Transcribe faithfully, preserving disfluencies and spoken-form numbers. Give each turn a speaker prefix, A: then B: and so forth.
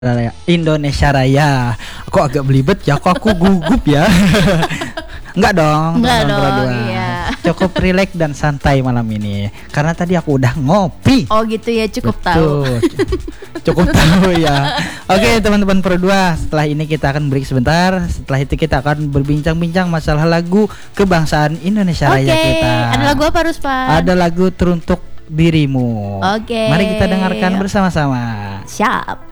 A: Raya. Indonesia Raya. Kok agak belibet ya? Kok aku gugup ya? Enggak dong.
B: Enggak
A: teman-teman
B: dong,
A: berdua.
B: iya.
A: Cukup rileks dan santai malam ini. Karena tadi aku udah ngopi.
B: Oh gitu ya, cukup
A: Betul.
B: tahu.
A: Cukup tahu ya. Oke teman-teman berdua, setelah ini kita akan break sebentar. Setelah itu kita akan berbincang-bincang masalah lagu kebangsaan Indonesia
B: Oke,
A: Raya kita.
B: ada lagu apa Ruspan?
A: Ada lagu Teruntuk Dirimu.
B: Oke.
A: Mari kita dengarkan bersama-sama.
B: Siap.